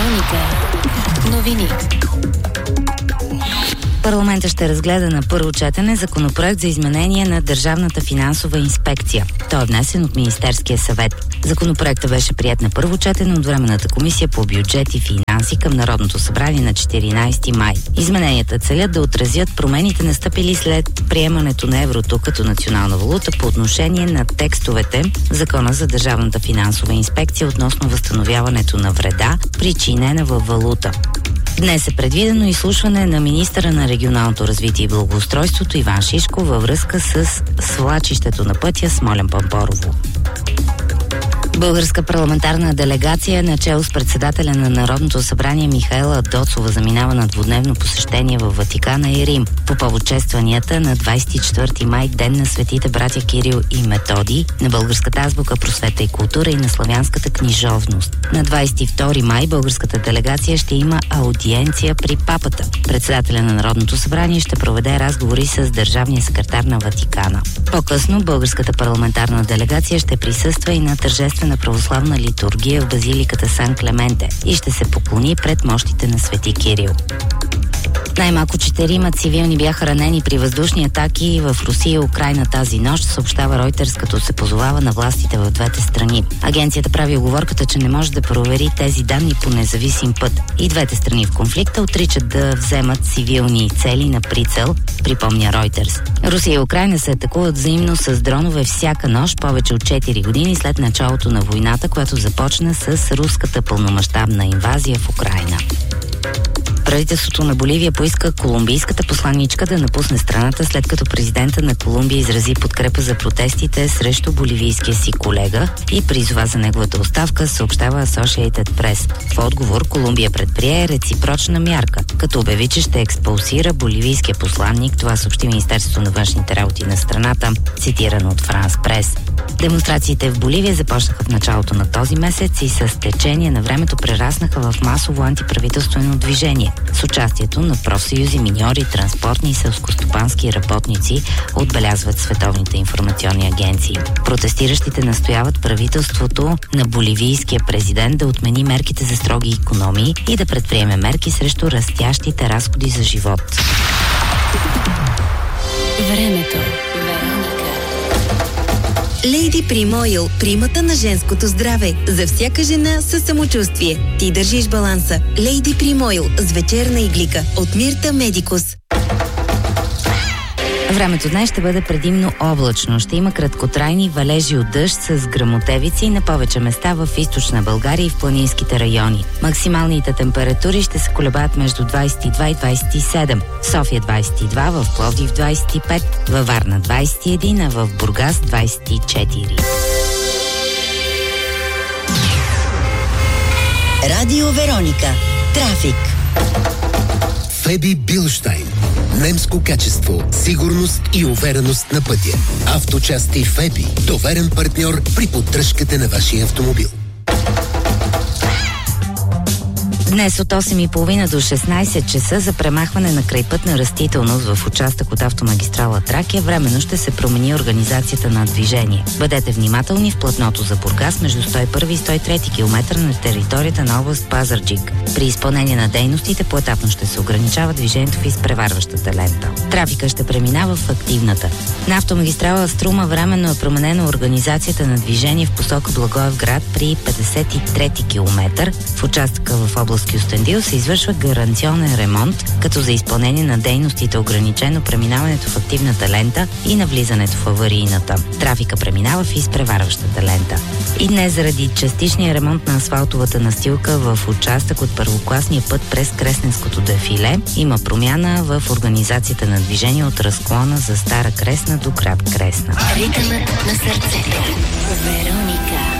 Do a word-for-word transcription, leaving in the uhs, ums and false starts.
Вероника. Новини. Парламентът ще разгледа на първо четене законопроект за изменение на Държавната финансова инспекция. Той е внесен от Министерския съвет. Законопроектът беше приет на първо четене от Временната комисия по бюджет и финанси към Народното събрание на четиринайсети май. Измененията целят да отразят промените настъпили след приемането на еврото като национална валута по отношение на текстовете в Закона за Държавната финансова инспекция относно възстановяването на вреда, причинена във валута. Днес е предвидено изслушване на министъра на регионалното развитие и благоустройството Иван Шишков във връзка с свлачището на пътя Смолян-Пампорово. Българска парламентарна делегация начело с председателя на Народното събрание Михаела Доцова заминава на двудневно посещение във Ватикана и Рим по повод честванията на двайсет и четвърти май, ден на светите братя Кирил и Методий, на българската азбука, просвета и култура и на славянската книжовност. На двайсет и втори май българската делегация ще има аудиенция при папата. Председателя на Народното събрание ще проведе разговори с държавния секретар на Ватикана. По-късно българската парламентарна делегация ще присъства и на тържествена на православна литургия в базиликата Сан Клементе и ще се поклони пред мощите на свети Кирил. Най-малко четирима цивилни бяха ранени при въздушни атаки в Русия и Украйна тази нощ, съобщава Reuters, като се позовава на властите в двете страни. Агенцията прави уговорката, че не може да провери тези данни по независим път. И двете страни в конфликта отричат да вземат цивилни цели на прицел, припомня Reuters. Русия и Украйна се атакуват взаимно с дронове всяка нощ повече от четири години след началото на войната, която започна с руската пълномащабна инвазия в Украйна. Правителството на Боливия поиска колумбийската посланичка да напусне страната, след като президента на Колумбия изрази подкрепа за протестите срещу боливийския си колега и призова за неговата оставка, съобщава Associated Press. В отговор Колумбия предприе реципрочна мярка, като обяви, че ще експулсира боливийския посланник. Това съобщи Министерството на външните работи на страната, цитирано от France Press. Демонстрациите в Боливия започнаха в началото на този месец и с течение на времето прераснаха в масово антиправителствено движение с участието на профсъюзи, миньори, транспортни и селскостопански работници, отбелязват световните информационни агенции. Протестиращите настояват правителството на боливийския президент да отмени мерките за строги икономии и да предприеме мерки срещу растящите разходи за живот. Времето. Лейди Прим Ойл, примата на женското здраве. За всяка жена със самочувствие. Ти държиш баланса. Лейди Прим Ойл с вечерна иглика от Мирта Медикус. Времето днес ще бъде предимно облачно. Ще има краткотрайни валежи от дъжд с гръмотевици на повече места в източна България и в планинските райони. Максималните температури ще се колебаят между двайсет и два и двайсет и седем. В София двайсет и два, в Пловдив двайсет и пет, във Варна двайсет и един, а в Бургас двайсет и четири. Радио Вероника. Трафик. Феби Билштайн. Немско качество, сигурност и увереност на пътя. Авточасти Феби. Доверен партньор при поддръжката на вашия автомобил. Днес от осем и половина до шестнайсет часа за премахване на крайпътна растителност в участък от автомагистрала Тракия временно ще се промени организацията на движение. Бъдете внимателни в платното за Бургас между сто и първи и сто и трети километър на територията на област Пазарджик. При изпълнение на дейностите поетапно ще се ограничава движението в изпреварващата лента. Трафика ще преминава в активната. На автомагистрала Струма временно е променена организацията на движение в посока Благоевград при петдесет и трети километър. В участъка в област Кюстендил се извършва гаранционен ремонт, като за изпълнение на дейностите ограничено преминаването в активната лента и навлизането в аварийната. Трафика преминава в изпреварващата лента. И днес заради частичния ремонт на асфалтовата настилка в участък от първокласния път през Кресненското дефиле има промяна в организацията на движение от разклона за Стара Кресна до град Кресна. Ритъмът на сърцето. Вероника.